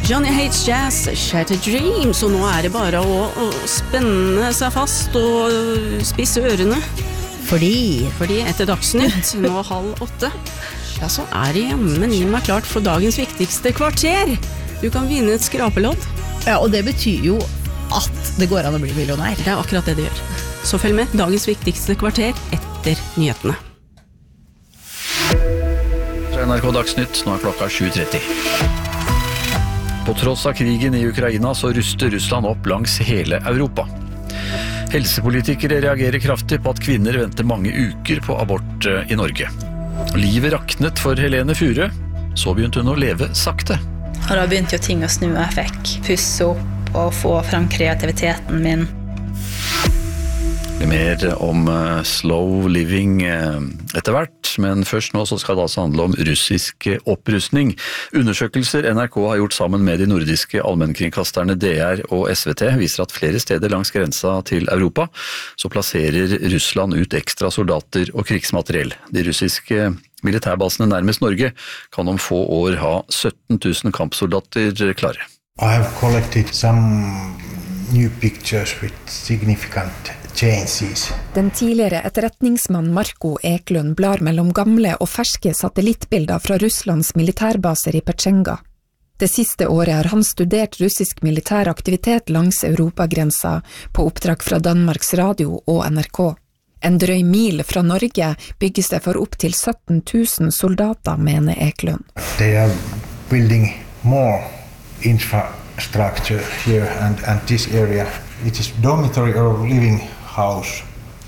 Johnny Hates Jazz, Shattered Dreams, og nå det bare å spenne seg fast og spisse ørene. Fordi etter Dagsnytt, nå 7:30, ja, så det jammen meg klart for dagens viktigste kvarter. Du kan vinne et skrapelodd. Ja, og det betyr jo at det går an å bli millionær. Det akkurat det det gjør. Så følg med, dagens viktigste kvarter etter nyhetene. Fra NRK Dagsnytt, nå klokka 7:30. På tross av krigen i Ukraina så ruster Russland opp langs hele Europa. Helsepolitikere reagerer kraftig på at kvinner venter mange uker på abort i Norge. Livet raknet for Helene Fure, så begynte hun å leve sakte. Og da begynte jo ting å snu, jeg fikk pusse opp og få frem kreativiteten min. Mer om slow living etter hvert, men først nå så skal det altså handle om russisk opprustning. Undersøkelser NRK har gjort sammen med de nordiske allmennkringkasterne DR og SVT viser at flere steder langs grensa til Europa så plasserer Russland ut ekstra soldater og krigsmateriell. De russiske militærbasene nærmest Norge kan om få år ha 17 000 kampsoldater klare. I have collected some new pictures with significant changes. Den tidligere etterretningsmann Marko Eklund blar mellom gamle og ferske satellittbilder fra Russlands militærbaser i Pechenga. Det siste året har han studert russisk militær aktivitet langs Europagrensa på oppdrag fra Danmarks Radio og NRK. En drøy mil fra Norge bygges det for opp til 17 000 soldater, mener Eklund. They are building more infrastructure here and this area. It is dormitory or living house.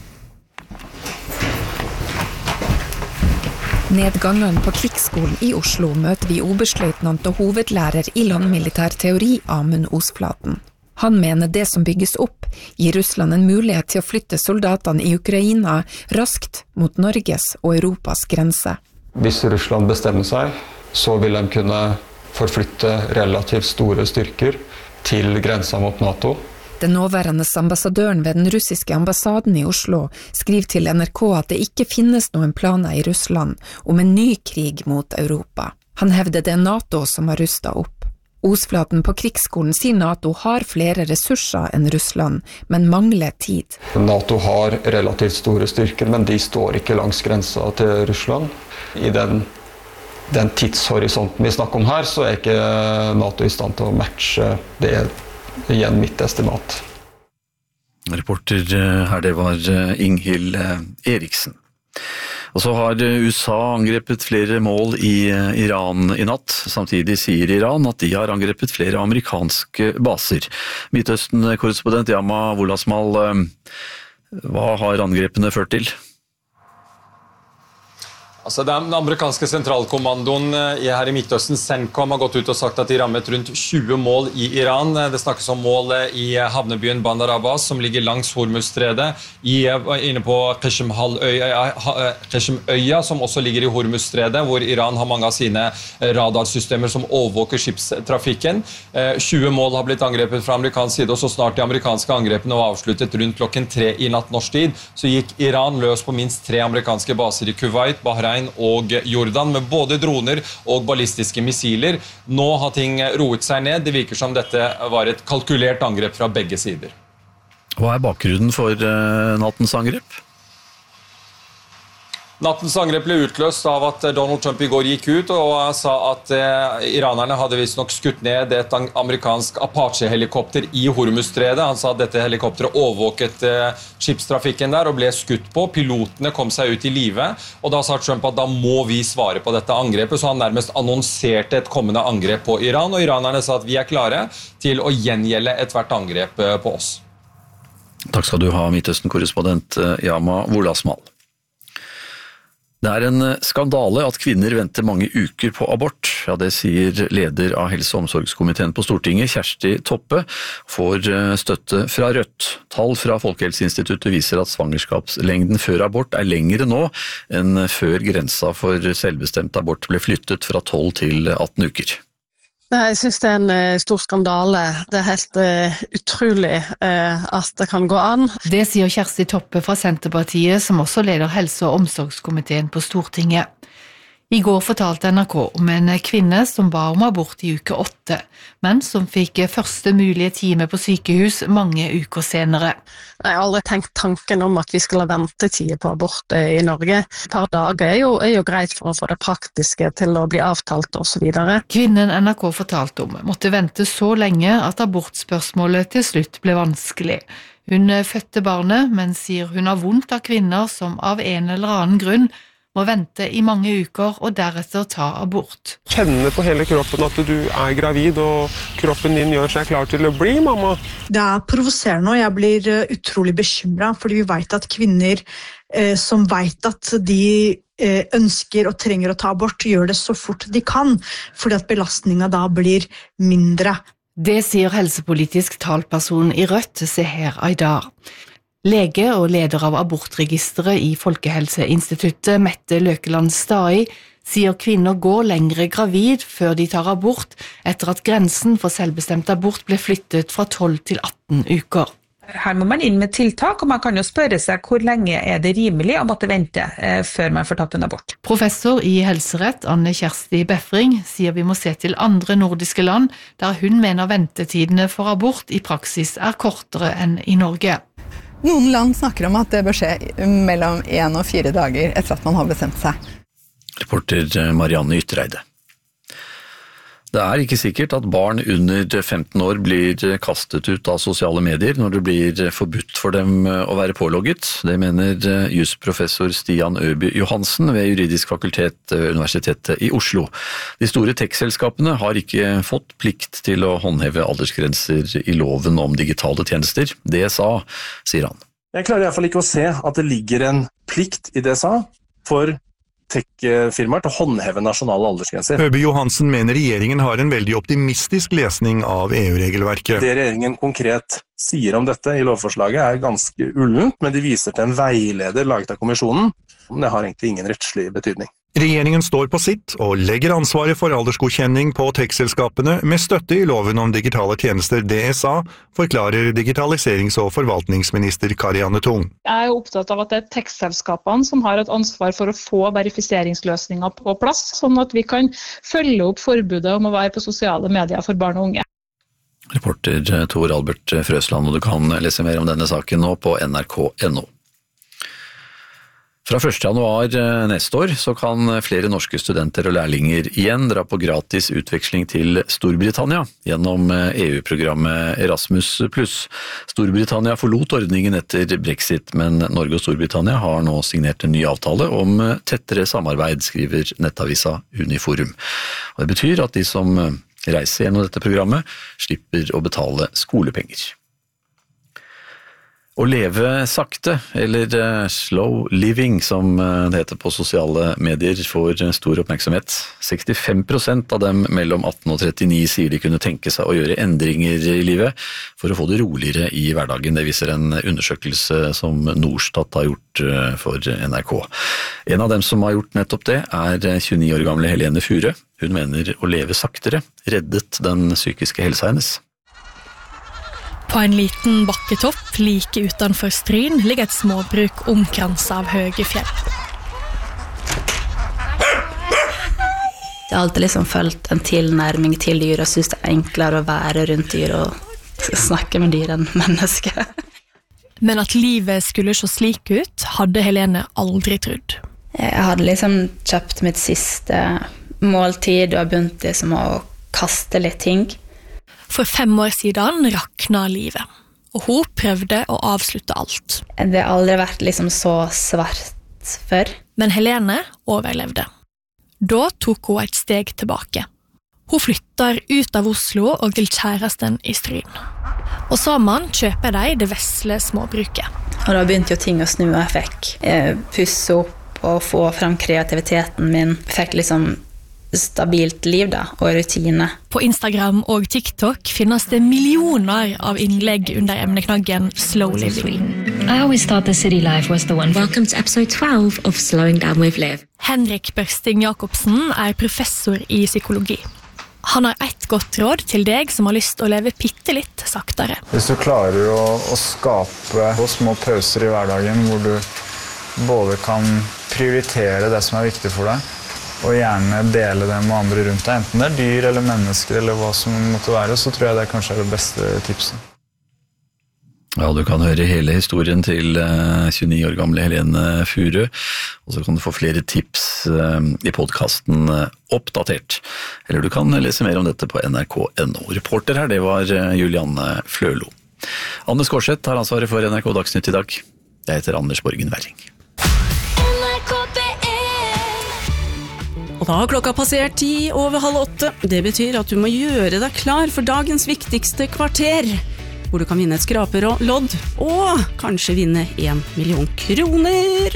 Nedgangen på krigsskolen i Oslo møter vi oberstløytnant og hovedlærer i landmilitær teori Amund Osflaten. Han mener det som bygges opp gir Russland en mulighet til å flytte soldatene i Ukraina raskt mot Norges og Europas grense. Hvis Russland bestemmer seg, så vil de kunne forflytte relativt store styrker til grensa mot NATO. Den nåværende ambassadøren ved den russiske ambassaden i Oslo skriver til NRK at det ikke finnes noen planer i Russland om en ny krig mot Europa. Han hevder det NATO som har rustet opp. Osflaten på krigsskolen sier NATO har flere ressurser enn Russland, men mangler tid. NATO har relativt store styrker, men de står ikke langs grensa til Russland. I den tidshorisonten vi snakker om her, så ikke NATO i stand til å matche det. Igjen mitt estimat. Reporter her, det var Inghild Eriksen. Og så har USA angrepet flere mål i Iran i natt. Samtidig sier Iran at de har angrepet flere amerikanske baser. Midtøsten-korrespondent Yama Wolasmal, hva har angrepene ført til? Altså, den amerikanske sentralkommandoen her i Midtøsten, CENTCOM, har gått ut og sagt at de rammet rundt 20 mål i Iran. Det snakkes om mål i havnebyen Bandar Abbas, som ligger langs Hormuzstredet, inne på Qeshm-øya, som også ligger i Hormuzstredet, hvor Iran har mange av sine radarsystemer som overvåker skipstrafikken. 20 mål har blitt angrepet fra amerikansk side, og så snart de amerikanske angrepene var avsluttet rundt klokken 3 i natt norsk tid, så gikk Iran løs på minst 3 amerikanske baser i Kuwait, Bahrain og Jordan, med både droner og ballistiske missiler. Nå har ting roet seg ned. Det virker som dette var et kalkulert angrep fra begge sider. Hva bakgrunnen for nattens angrep? Nattens angrep ble utløst av at Donald Trump i går gikk ut og sa at iranerne hadde visst nok skutt ned et amerikansk Apache-helikopter i Hormuzstredet. Han sa at dette helikopteret overvåket skipstrafikken der og ble skutt på. Pilotene kom seg ut i live, og da sa Trump at da må vi svare på dette angrepet, så han nærmest annonserte et kommende angrep på Iran, og iranerne sa at vi klare til å gjengjelde et hvert angrep på oss. Takk skal du ha, Midtøsten-korrespondent Yama Wolasmal. Det en skandale at kvinner venter mange uker på abort. Ja, det sier leder av helse- og omsorgskomiteen på Stortinget, Kjersti Toppe, får støtte fra Rødt. Tall fra Folkehelseinstituttet viser at svangerskapslengden før abort lengre nå enn før grensa for selvbestemt abort ble flyttet fra 12 til 18 uker. Jeg synes det en stor skandale. Det helt utrolig at det kan gå an. Det sier Kjersti Toppe fra Senterpartiet, som også leder helse- og omsorgskomiteen på Stortinget. I går fortalte NRK om en kvinne som ba om abort i uke 8, men som fikk første mulige time på sykehus mange uker senere. Jeg har aldri tenkt tanken om at vi skulle ha ventetid på abort i Norge. Et par dager er jo greit for å få det praktiske til å bli avtalt og så videre. Kvinnen NRK fortalte om måtte vente så lenge at abortspørsmålet til slutt ble vanskelig. Hun fødte barnet, men sier hun har vondt av kvinner som av en eller annen grunn må vente i mange uker og deretter ta abort. Kjenne på hele kroppen at du er gravid, og kroppen din gjør seg klar til å bli mamma. Det provoserende, og jeg blir utrolig bekymret, fordi vi vet at kvinner som vet at de ønsker og trenger å ta abort, gjør det så fort de kan, fordi at belastningen da blir mindre. Det sier helsepolitisk talperson i Rødt, Seher Aydar. Lege og leder av abortregisteret i Folkehelseinstituttet, Mette Løkeland Stai, sier kvinner går lengre gravid før de tar abort, etter at grensen for selvbestemt abort ble flyttet fra 12 til 18 uker. Her må man inn med tiltak, og man kan jo spørre seg hvor lenge er det rimelig å måtte vente før man får tatt en abort. Professor i helserett Anne Kjersti Befring sier vi må se til andre nordiske land, der hun mener ventetidene for abort i praksis er kortere enn i Norge. Noen land snakker om at det bør skje mellom 1 og 4 dager etter at man har bestemt seg. Reporter Marianne Yttereide. Det er ikke sikkert at barn under 15 år blir kastet ut av sosiale medier når det blir forbudt for dem å være pålogget. Det mener jusprofessor Stian Øby Johansen ved Juridisk fakultet ved Universitetet i Oslo. De store tech-selskapene har ikke fått plikt til å håndheve aldersgrenser i loven om digitale tjenester. DSA, sier han. Jeg klarer i hvert fall ikke å se at det ligger en plikt i DSA for tech-firmaer til å håndheve nasjonale aldersgrenser. Øby Johansen mener regjeringen har en veldig optimistisk lesning av EU-regelverket. Det regjeringen konkret sier om dette i lovforslaget er ganske ullent, men de viser til en veileder laget av kommisjonen. Men det har egentlig ingen rettslig betydning. Regjeringen står på sitt og legger ansvaret for aldersgodkjenning på tech-selskapene med støtte i loven om digitale tjenester DSA, forklarer digitaliserings- og forvaltningsminister Karianne Tung. Jeg er opptatt av at det er tech-selskapene som har et ansvar for å få verifiseringsløsninger på plass, sånn at vi kan følge opp forbudet om å være på sosiale medier for barn og unge. Reporter Tor Albert Frøsland, og du kan lese mer om denne saken nå på nrk.no. Fra 1. januar neste år så kan flere norske studenter og lærlinger igjen dra på gratis utveksling til Storbritannia gjennom EU-programmet Erasmus+. Storbritannia forlot ordningen etter Brexit, men Norge og Storbritannia har nå signert en ny avtale om tettere samarbeid, skriver nettavisa Uniforum. Og det betyr at de som reiser gjennom dette programmet slipper å betale skolepenger. Å leve sakte, eller slow living som det heter på sosiale medier, får stor oppmerksomhet. 65% av dem mellom 18 og 39 sier de kunne tenke seg å gjøre endringer i livet for å få det roligere i hverdagen. Det viser en undersøkelse som Norstat har gjort for NRK. En av dem som har gjort nettopp det er 29 år gamle Helene Fure. Hun mener å leve saktere reddet den psykiske helsa hennes. På en liten bakketopp like utenfor Stryn ligger et småbruk omkranset av høye fjell. Jeg har alltid liksom følt en tilnærming til dyr og synes det er enklere å være rundt dyr og snakke med dyr enn mennesker. Men at livet skulle se slik ut, hadde Helene aldri trodd. Jeg hadde liksom kjøpt mitt siste måltid og begynt liksom å kaste litt ting. For 5 år siden rakna livet, og hun prøvde å avslutte alt. Det har aldri vært liksom så svart før. Men Helene overlevde. Da tok hun et steg tilbake. Hun flytter ut av Oslo og til kjæresten i Stryn. Og sammen kjøper de det vesle småbruket. Og da begynte jo ting å snu, og jeg fikk pusse opp og få frem kreativiteten min. Jeg fikk liksom stabilt liv da, og rutine. På Instagram og TikTok finnes det millioner av innlegg under emneknaggen Slow Living. I always thought the city life was the one. Welcome to episode 12 of Slowing Down with Liv. Henrik Børsting Jakobsen er professor i psykologi. Han har et godt råd til deg som har lyst til å leve litt saktere. Hvis du klarer å skape små pauser i hverdagen hvor du både kan prioritere det som er viktig for deg, og gjerne dele det med andre rundt deg, enten det dyr eller mennesker eller hva som måtte være, så tror jeg det kanskje det beste tipset. Ja, du kan høre hele historien til 29 år gamle Helene Furu, og så kan du få flere tips i podcasten Oppdatert. Eller du kan lese mer om dette på nrk.no. Reporter her, det var Julianne Flølo. Anne Skårseth har ansvaret for NRK Dagsnytt i dag. Jeg heter Anders Borgen Werring. Og da har klokka passert 7:50. Det betyr at du må gjøre deg klar for dagens viktigste kvarter, hvor du kan vinne et skrapelodd og kanskje vinne 1 million kroner.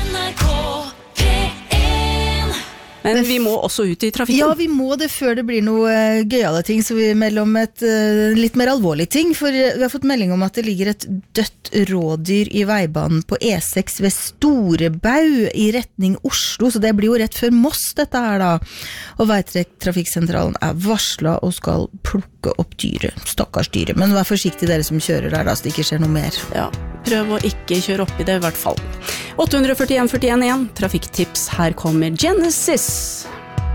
Men vi må også ut i trafikken. Ja, vi må det før det blir noe gøyale ting, så vi melder om et litt mer alvorlig ting, for vi har fått melding om at det ligger et dødt rådyr i veibanen på E6 ved Storebau i retning Oslo, så det blir jo rett før Moss dette her da. Og veitrafikksentralen varslet og skal plukke opp dyret, stakkars dyret. Men vær forsiktig dere som kjører der da, så det ikke skjer noe mer. Ja, prøv å ikke kjøre opp i det i hvert fall. 841 41 1, trafikktips, her kommer Genesis.